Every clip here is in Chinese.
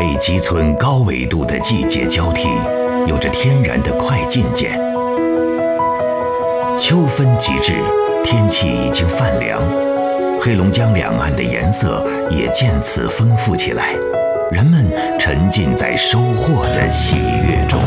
北极村高纬度的季节交替，有着天然的快进键。秋分即至，天气已经泛凉，黑龙江两岸的颜色也渐次丰富起来，人们沉浸在收获的喜悦中。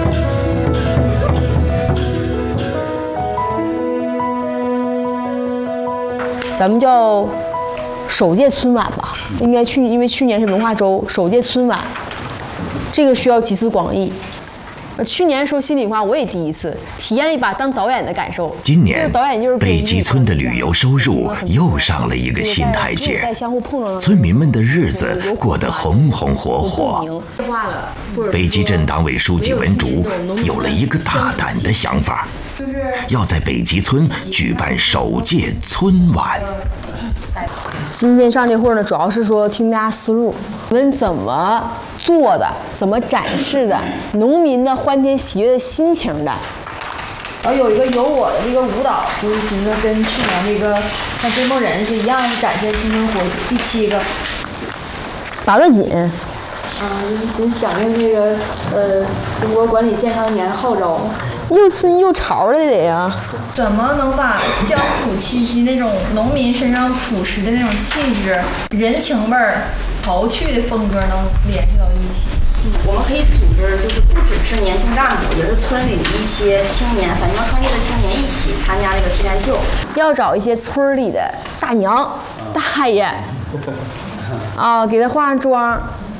咱们叫首届春晚吧，应该因为去年是文化周，首届春晚，这个需要集思广益。去年的时候，心里话我也第一次体验一把当导演的感受。 今年，北极村的旅游收入又上了一个新台阶，村民们的日子过得红红火火。北极镇党委书记文竹有了一个大胆的想法，要在北极村举办首届春晚。 今天上这会儿呢，主要是说听大家思路，我们怎么做的，怎么展示的，农民的欢天喜悦的心情的。 然后有一个有我的这个舞蹈，就是寻思跟去年这个像追梦人是一样，展现新生活。第7个， 把得紧。 就是响应这个中国管理健康年的号召。 又村又潮的得呀。 怎么能把乡土气息那种农民身上朴实的那种气质、人情味儿、豪趣的风格能联系到一起？ 我们可以组织，就是不只是年轻干部，也是村里的一些青年，返乡创业的青年一起参加这个题材秀。 要找一些村里的大娘、大爷，给他化上妆。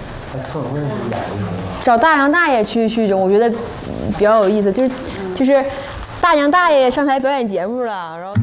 找大娘大爷去，我觉得比较有意思，就是大娘大爷上台表演节目了，然后。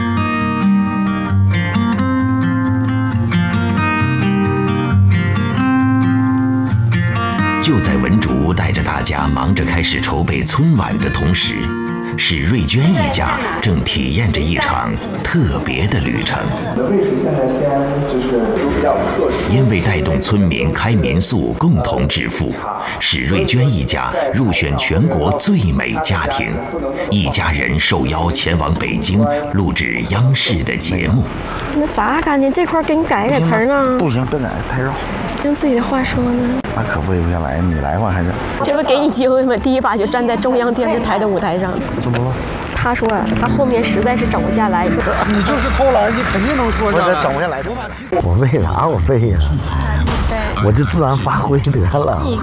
就在文竹带着大家忙着开始筹备春晚的同时，史瑞娟一家正体验着一场特别的旅程。 位置现在先就是比较特殊， 因为带动村民开民宿共同致富，史瑞娟一家入选全国最美家庭，一家人受邀前往北京录制央视的节目。 那咋感觉这块给你改词儿呢？ 不行，别改，太绕。 用自己的话说呢？ 那可不下来，你来吧还是？ 这不给你机会吗？第一把就站在中央电视台的舞台上。 怎么了？ 他说他后面实在是整不下来，说你就是偷懒，你肯定能说上来。 我整不下来。我背啥？我背呀，我就自然发挥得了。